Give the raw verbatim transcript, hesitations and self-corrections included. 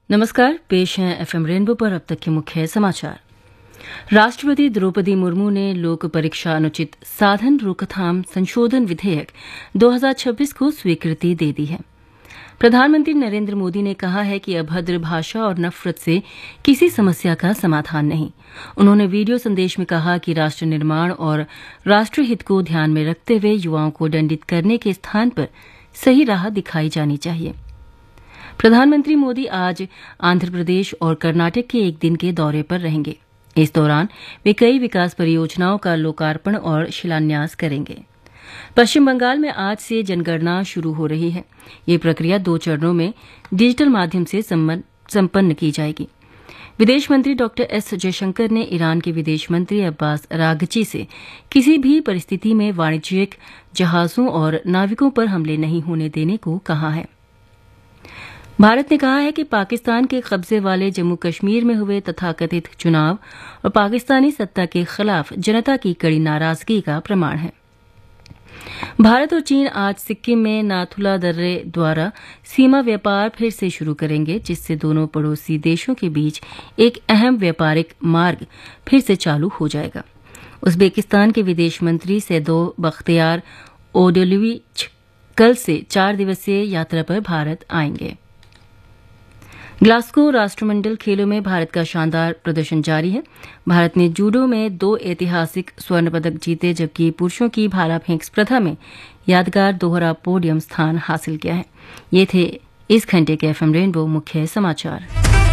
नमस्कार, पेश हैं एफएम रेनबो पर अब तक के मुख्य समाचार। राष्ट्रपति द्रौपदी मुर्मू ने लोक परीक्षा अनुचित साधन रोकथाम संशोधन विधेयक दो हज़ार छब्बीस को स्वीकृति दे दी है। प्रधानमंत्री नरेंद्र मोदी ने कहा है कि अभद्र भाषा और नफरत से किसी समस्या का समाधान नहीं। उन्होंने वीडियो संदेश में कहा कि राष्ट्र निर्माण और राष्ट्रहित को ध्यान में रखते हुए युवाओं को दंडित करने के स्थान पर सही राह दिखाई जानी चाहिए। प्रधानमंत्री मोदी आज आंध्र प्रदेश और कर्नाटक के एक दिन के दौरे पर रहेंगे। इस दौरान वे कई विकास परियोजनाओं का लोकार्पण और शिलान्यास करेंगे। पश्चिम बंगाल में आज से जनगणना शुरू हो रही है। ये प्रक्रिया दो चरणों में डिजिटल माध्यम से संपन्न की जाएगी। विदेश मंत्री डॉक्टर एस जयशंकर ने ईरान के विदेश मंत्री अब्बास रागची से किसी भी परिस्थिति में वाणिज्यिक जहाजों और नाविकों पर हमले नहीं होने देने को कहा है। भारत ने कहा है कि पाकिस्तान के कब्जे वाले जम्मू कश्मीर में हुए तथाकथित चुनाव और पाकिस्तानी सत्ता के खिलाफ जनता की कड़ी नाराजगी का प्रमाण है। भारत और चीन आज सिक्किम में नाथुला दर्रे द्वारा सीमा व्यापार फिर से शुरू करेंगे, जिससे दोनों पड़ोसी देशों के बीच एक अहम व्यापारिक मार्ग फिर से चालू हो जाएगा। उज्बेकिस्तान के विदेश मंत्री सैदो बख्तियार ओडोलविच कल से चार दिवसीय यात्रा पर भारत आएंगे। ग्लासगो राष्ट्रमंडल खेलों में भारत का शानदार प्रदर्शन जारी है। भारत ने जूडो में दो ऐतिहासिक स्वर्ण पदक जीते, जबकि पुरुषों की भाला फेंक स्पर्धा में यादगार दोहरा पोडियम स्थान हासिल किया है। ये थे इस घंटे के एफएम रेनबो मुख्य समाचार।